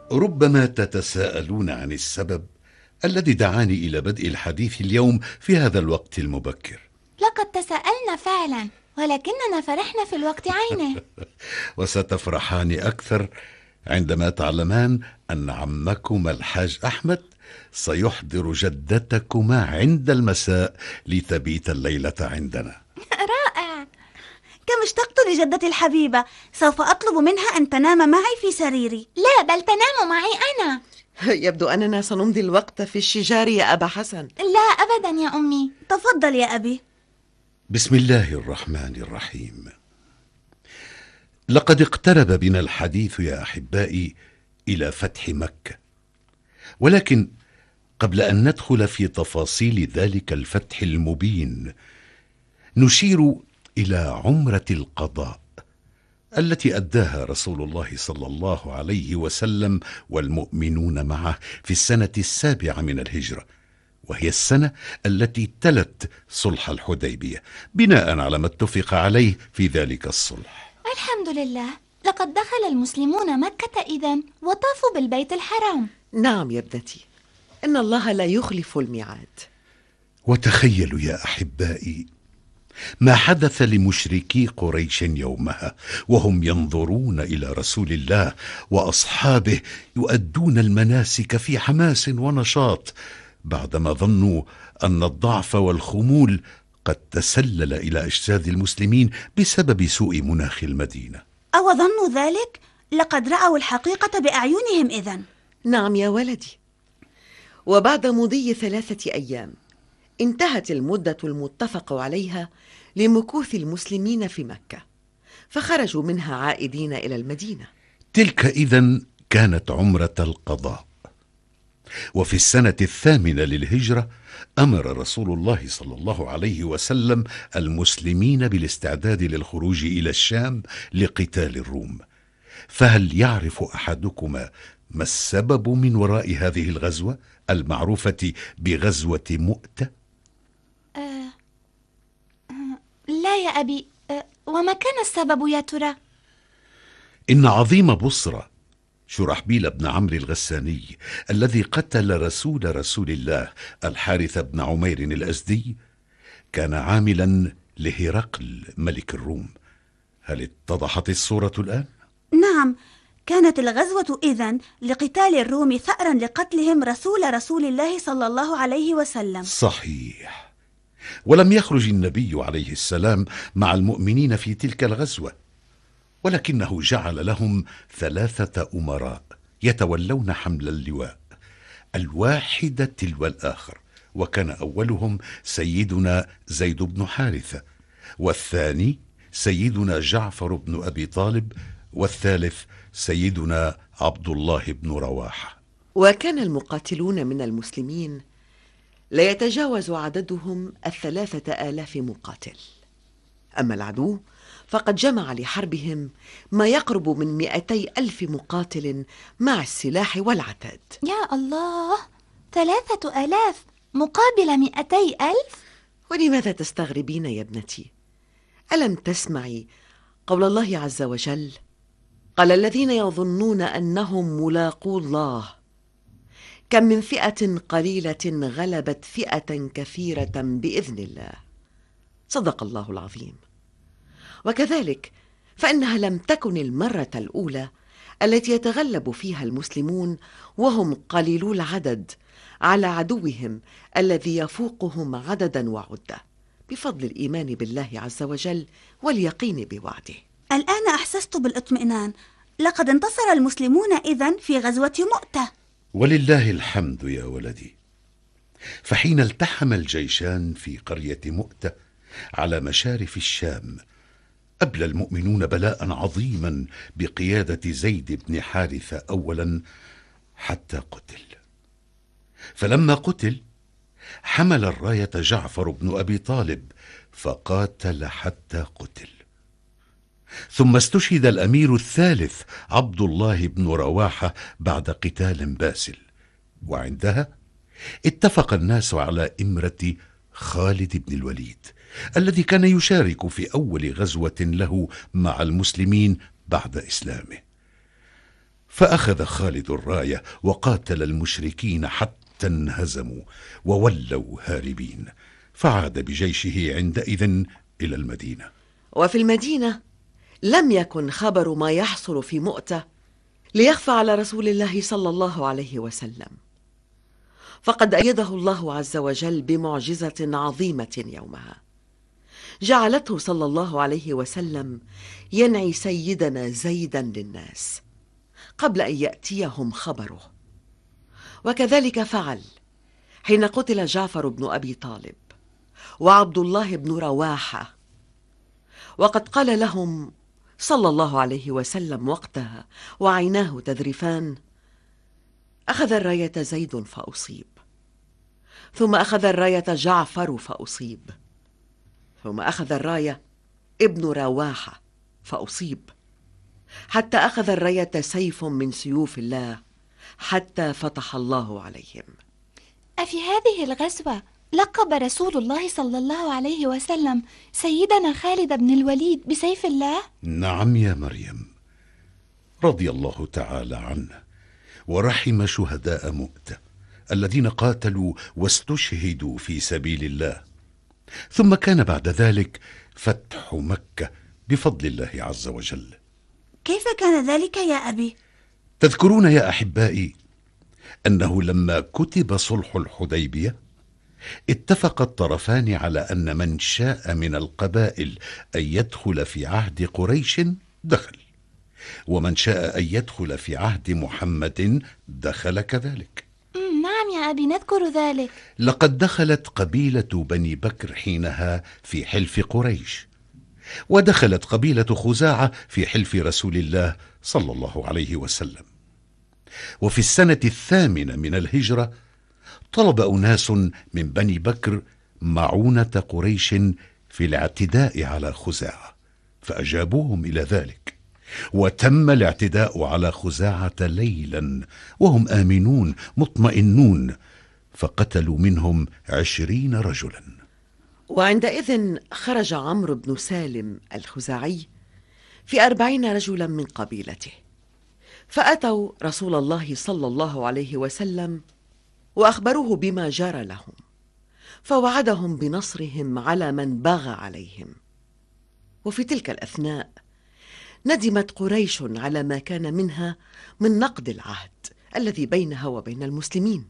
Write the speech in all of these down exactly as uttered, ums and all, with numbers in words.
ربما تتساءلون عن السبب الذي دعاني إلى بدء الحديث اليوم في هذا الوقت المبكر. لقد تساءلنا فعلا، ولكننا فرحنا في الوقت عينه. وستفرحان أكثر عندما تعلمان أن عمكما الحاج أحمد سيحضر جدتكما عند المساء لتبيت الليلة عندنا. رائع. كم اشتقت لجدتي الحبيبة. سوف أطلب منها أن تنام معي في سريري. لا، بل تنام معي أنا. يبدو أننا سنمضي الوقت في الشجار يا أبا حسن. لا أبدا يا أمي. تفضل يا أبي. بسم الله الرحمن الرحيم. لقد اقترب بنا الحديث يا أحبائي إلى فتح مكة، ولكن قبل أن ندخل في تفاصيل ذلك الفتح المبين نشير إلى عمرة القضاء التي أداها رسول الله صلى الله عليه وسلم والمؤمنون معه في السنة السابعة من الهجرة، وهي السنة التي تلت صلح الحديبية بناء على ما اتفق عليه في ذلك الصلح. الحمد لله، لقد دخل المسلمون مكة إذن وطافوا بالبيت الحرام. نعم يا ابنتي، إن الله لا يخلف الميعاد. وتخيلوا يا أحبائي ما حدث لمشركي قريش يومها وهم ينظرون إلى رسول الله وأصحابه يؤدون المناسك في حماس ونشاط، بعدما ظنوا أن الضعف والخمول قد تسلل إلى أجساد المسلمين بسبب سوء مناخ المدينة. أو ظنوا ذلك؟ لقد رأوا الحقيقة بأعينهم إذن. نعم يا ولدي. وبعد مضي ثلاثة أيام انتهت المدة المتفق عليها لمكوث المسلمين في مكة، فخرجوا منها عائدين إلى المدينة. تلك إذن كانت عمرة القضاء. وفي السنة الثامنة للهجرة أمر رسول الله صلى الله عليه وسلم المسلمين بالاستعداد للخروج إلى الشام لقتال الروم. فهل يعرف أحدكما ما السبب من وراء هذه الغزوة المعروفة بغزوة مؤتة؟ أه... أه... لا يا أبي. أه... وما كان السبب يا ترى؟ إن عظيم بصرة شرحبيل بن عمرو الغساني الذي قتل رسول رسول الله الحارث بن عمير الأزدي كان عاملا لهرقل ملك الروم. هل اتضحت الصورة الآن؟ نعم، كانت الغزوة إذن لقتال الروم ثأرا لقتلهم رسول رسول الله صلى الله عليه وسلم. صحيح. ولم يخرج النبي عليه السلام مع المؤمنين في تلك الغزوة، ولكنه جعل لهم ثلاثة أمراء يتولون حمل اللواء، الواحد تلو الآخر، وكان أولهم سيدنا زيد بن حارثة، والثاني سيدنا جعفر بن أبي طالب، والثالث سيدنا عبد الله بن رواحة. وكان المقاتلون من المسلمين لا يتجاوز عددهم الثلاثة آلاف مقاتل. أما العدو فقد جمع لحربهم ما يقرب من مئتي ألف مقاتل مع السلاح والعتاد. يا الله، ثلاثة آلاف مقابل مئتي ألف؟ ولماذا تستغربين يا ابنتي؟ ألم تسمعي قول الله عز وجل: قال الذين يظنون أنهم ملاقو الله كم من فئة قليلة غلبت فئة كثيرة بإذن الله. صدق الله العظيم. وكذلك فإنها لم تكن المرة الأولى التي يتغلب فيها المسلمون وهم قليلو العدد على عدوهم الذي يفوقهم عددا وعدة، بفضل الإيمان بالله عز وجل واليقين بوعده. الآن أحسست بالاطمئنان. لقد انتصر المسلمون إذن في غزوة مؤتة. ولله الحمد يا ولدي. فحين التحم الجيشان في قرية مؤتة على مشارف الشام أبلى المؤمنون بلاء عظيما بقيادة زيد بن حارثة أولا حتى قتل. فلما قتل حمل الراية جعفر بن أبي طالب فقاتل حتى قتل. ثم استشهد الأمير الثالث عبد الله بن رواحة بعد قتال باسل، وعندها اتفق الناس على إمرة خالد بن الوليد الذي كان يشارك في أول غزوة له مع المسلمين بعد إسلامه. فأخذ خالد الراية وقاتل المشركين حتى انهزموا وولوا هاربين، فعاد بجيشه عندئذ إلى المدينة. وفي المدينة لم يكن خبر ما يحصل في مؤتة ليخفى على رسول الله صلى الله عليه وسلم، فقد أيده الله عز وجل بمعجزة عظيمة يومها جعلته صلى الله عليه وسلم ينعي سيدنا زيدا للناس قبل أن يأتيهم خبره. وكذلك فعل حين قتل جعفر بن أبي طالب وعبد الله بن رواحة، وقد قال لهم صلى الله عليه وسلم وقتها وعيناه تذرفان: أخذ الراية زيد فأصيب، ثم أخذ الراية جعفر فأصيب، ثم أخذ الراية ابن رواحة فأصيب، حتى أخذ الراية سيف من سيوف الله حتى فتح الله عليهم. أفي هذه الغزوة لقب رسول الله صلى الله عليه وسلم سيدنا خالد بن الوليد بسيف الله؟ نعم يا مريم، رضي الله تعالى عنه ورحم شهداء مؤتة الذين قاتلوا واستشهدوا في سبيل الله. ثم كان بعد ذلك فتح مكة بفضل الله عز وجل. كيف كان ذلك يا أبي؟ تذكرون يا أحبائي أنه لما كتب صلح الحديبية اتفق الطرفان على أن من شاء من القبائل أن يدخل في عهد قريش دخل، ومن شاء أن يدخل في عهد محمد دخل كذلك. نعم يا أبي، نذكر ذلك. لقد دخلت قبيلة بني بكر حينها في حلف قريش، ودخلت قبيلة خزاعة في حلف رسول الله صلى الله عليه وسلم. وفي السنة الثامنة من الهجرة طلب أناس من بني بكر معونة قريش في الاعتداء على خزاعة، فأجابوهم إلى ذلك، وتم الاعتداء على خزاعة ليلا وهم آمنون مطمئنون، فقتلوا منهم عشرين رجلا. وعندئذ خرج عمرو بن سالم الخزاعي في أربعين رجلا من قبيلته، فأتوا رسول الله صلى الله عليه وسلم وأخبروه بما جرى لهم، فوعدهم بنصرهم على من بغى عليهم. وفي تلك الأثناء ندمت قريش على ما كان منها من نقض العهد الذي بينها وبين المسلمين،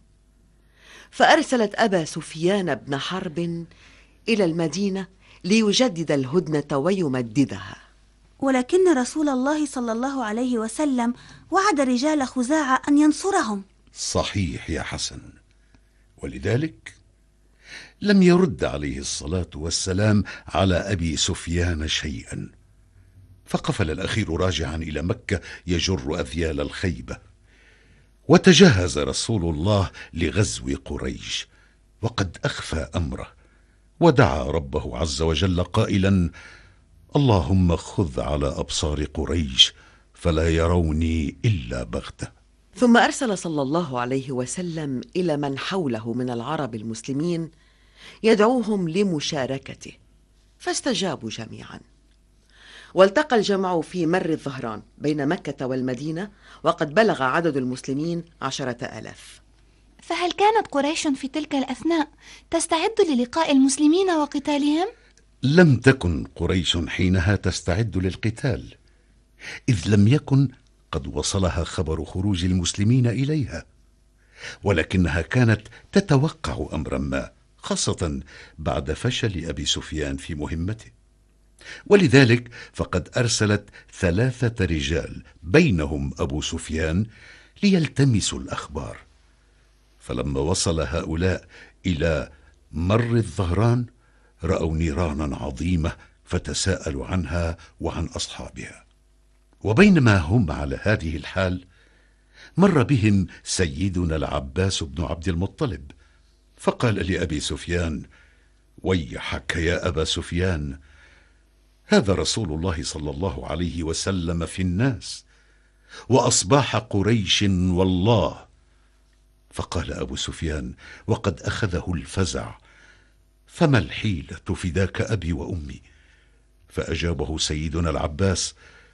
فأرسلت أبا سفيان بن حرب إلى المدينة ليجدد الهدنة ويمددها. ولكن رسول الله صلى الله عليه وسلم وعد رجال خزاعة أن ينصرهم. صحيح يا حسن، ولذلك لم يرد عليه الصلاة والسلام على أبي سفيان شيئا، فقفل الأخير راجعا إلى مكة يجر أذيال الخيبة. وتجهز رسول الله لغزو قريش، وقد أخفى أمره ودعا ربه عز وجل قائلا: اللهم خذ على أبصار قريش فلا يروني إلا بغتة. ثم أرسل صلى الله عليه وسلم إلى من حوله من العرب المسلمين يدعوهم لمشاركته، فاستجابوا جميعا، والتقى الجمع في مر الظهران بين مكة والمدينة، وقد بلغ عدد المسلمين عشرة آلاف. فهل كانت قريش في تلك الأثناء تستعد للقاء المسلمين وقتالهم؟ لم تكن قريش حينها تستعد للقتال، إذ لم يكن قد وصلها خبر خروج المسلمين إليها، ولكنها كانت تتوقع أمرا ما، خاصة بعد فشل أبي سفيان في مهمته. ولذلك فقد أرسلت ثلاثة رجال بينهم أبو سفيان ليلتمسوا الأخبار. فلما وصل هؤلاء إلى مر الظهران رأوا نيرانا عظيمة، فتساءلوا عنها وعن أصحابها. وبينما هم على هذه الحال مر بهم سيدنا العباس بن عبد المطلب، فقال لأبي سفيان: ويحك يا أبا سفيان، هذا رسول الله صلى الله عليه وسلم في الناس، وأصباح قريش والله. فقال أبو سفيان وقد أخذه الفزع: فما الحيلة فداك أبي وأمي؟ فأجابه سيدنا العباس: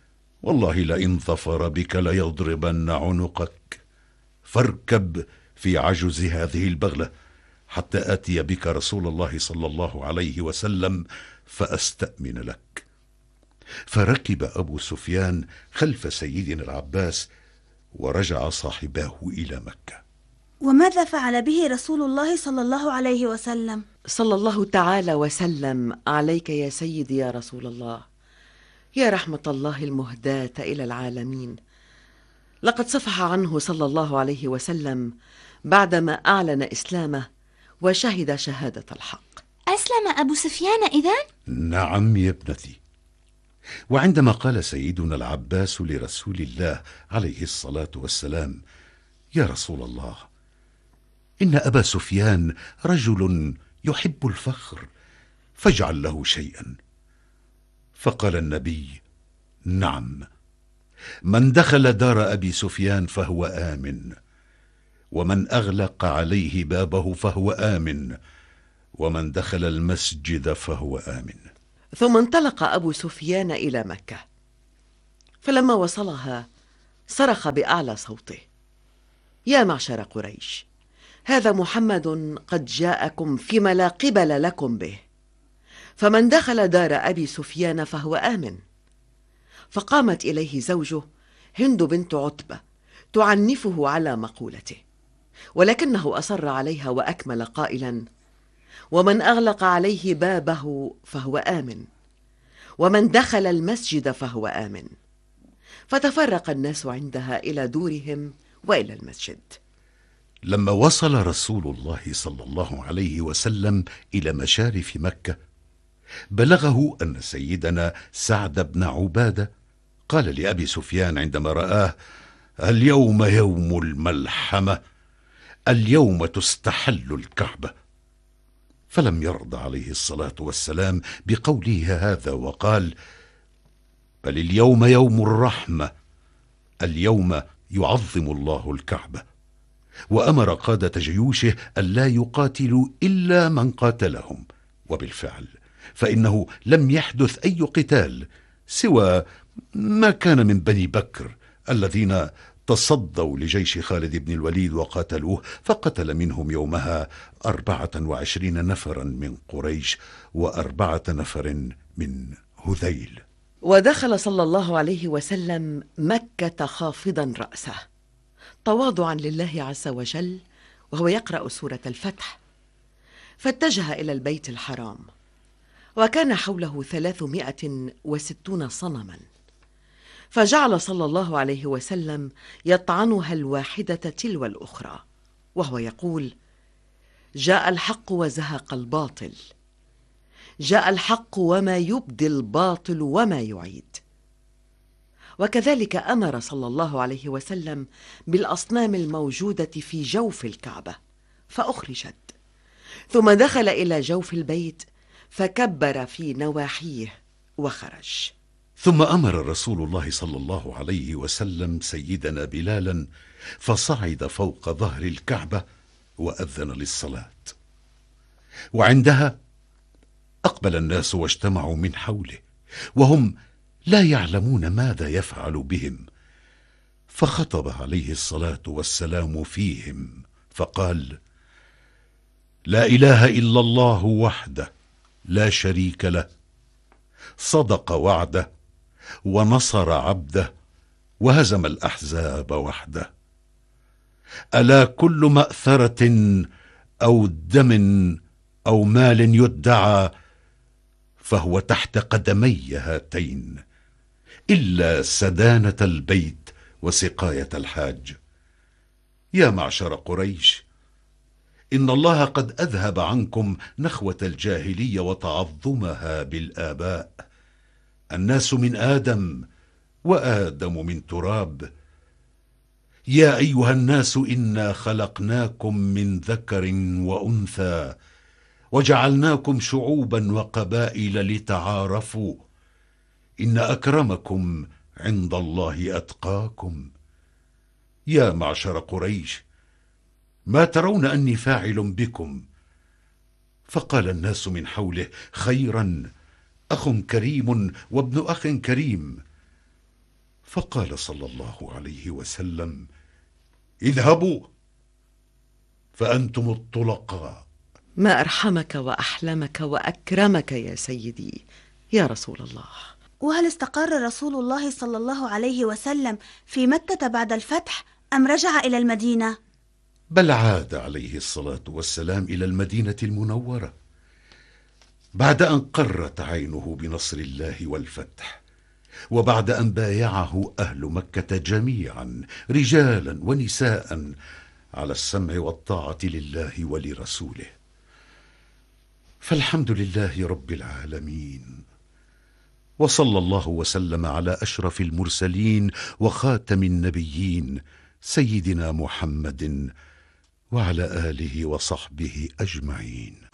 والله لئن ظفر بك ليضربن عنقك، فاركب في عجز هذه البغلة حتى آتي بك رسول الله صلى الله عليه وسلم فأستأمن لك. فركب أبو سفيان خلف سيدنا العباس، ورجع صاحباه إلى مكة. وماذا فعل به رسول الله صلى الله عليه وسلم؟ صلى الله تعالى وسلم عليك يا سيدي يا رسول الله، يا رحمة الله المهداة إلى العالمين. لقد صفح عنه صلى الله عليه وسلم بعدما أعلن إسلامه وشهد شهادة الحق. أسلم أبو سفيان إذن؟ نعم يا ابنتي. وعندما قال سيدنا العباس لرسول الله عليه الصلاة والسلام: يا رسول الله، إن أبا سفيان رجل يحب الفخر، فاجعل له شيئا. فقال النبي: نعم، من دخل دار أبي سفيان فهو آمن، ومن أغلق عليه بابه فهو آمن، ومن دخل المسجد فهو آمن. ثم انطلق أبو سفيان إلى مكة، فلما وصلها صرخ بأعلى صوته: يا معشر قريش، هذا محمد قد جاءكم فيما لا قبل لكم به، فمن دخل دار أبي سفيان فهو آمن. فقامت إليه زوجه هند بنت عتبة تعنفه على مقولته، ولكنه أصر عليها وأكمل قائلا: ومن أغلق عليه بابه فهو آمن، ومن دخل المسجد فهو آمن. فتفرق الناس عندها إلى دورهم وإلى المسجد. لما وصل رسول الله صلى الله عليه وسلم إلى مشارف مكة، بلغه أن سيدنا سعد بن عبادة قال لأبي سفيان عندما رآه: اليوم يوم الملحمة، اليوم تستحل الكعبة. فلم يرضى عليه الصلاة والسلام بقوله هذا، وقال: بل اليوم يوم الرحمة، اليوم يعظم الله الكعبة. وأمر قادة جيوشه ألا يقاتلوا إلا من قاتلهم. وبالفعل فإنه لم يحدث أي قتال سوى ما كان من بني بكر الذين تصدوا لجيش خالد بن الوليد وقاتلوه، فقتل منهم يومها أربعة وعشرين نفرا من قريش وأربعة نفر من هذيل. ودخل صلى الله عليه وسلم مكة خافضا رأسه تواضعا لله عز وجل وهو يقرأ سورة الفتح، فاتجه إلى البيت الحرام، وكان حوله ثلاثمائة وستون صنما، فجعل صلى الله عليه وسلم يطعنها الواحدة تلو الأخرى وهو يقول: جاء الحق وزهق الباطل، جاء الحق وما يبدي الباطل وما يعيد. وكذلك أمر صلى الله عليه وسلم بالأصنام الموجودة في جوف الكعبة فأخرجت، ثم دخل إلى جوف البيت فكبر في نواحيه وخرج. ثم أمر رسول الله صلى الله عليه وسلم سيدنا بلالا فصعد فوق ظهر الكعبة وأذن للصلاة، وعندها أقبل الناس واجتمعوا من حوله وهم لا يعلمون ماذا يفعل بهم، فخطب عليه الصلاة والسلام فيهم فقال: لا إله إلا الله وحده لا شريك له، صدق وعده ونصر عبده وهزم الأحزاب وحده. ألا كل مأثرة أو دم أو مال يدعى فهو تحت قدمي هاتين، إلا سدانة البيت وسقاية الحاج. يا معشر قريش، إن الله قد أذهب عنكم نخوة الجاهلية وتعظمها بالآباء. الناس من آدم وآدم من تراب. يا أيها الناس إنا خلقناكم من ذكر وأنثى وجعلناكم شعوبا وقبائل لتعارفوا، إن أكرمكم عند الله أتقاكم. يا معشر قريش، ما ترون أني فاعل بكم؟ فقال الناس من حوله: خيرا، أخ كريم وابن أخ كريم. فقال صلى الله عليه وسلم: اذهبوا فأنتم الطلقاء. ما أرحمك وأحلمك وأكرمك يا سيدي يا رسول الله. وهل استقر رسول الله صلى الله عليه وسلم في مكة بعد الفتح أم رجع إلى المدينة؟ بل عاد عليه الصلاة والسلام إلى المدينة المنورة بعد أن قرت عينه بنصر الله والفتح، وبعد أن بايعه أهل مكة جميعا رجالا ونساء على السمع والطاعة لله ولرسوله. فالحمد لله رب العالمين، وصلى الله وسلم على أشرف المرسلين وخاتم النبيين سيدنا محمد وعلى آله وصحبه أجمعين.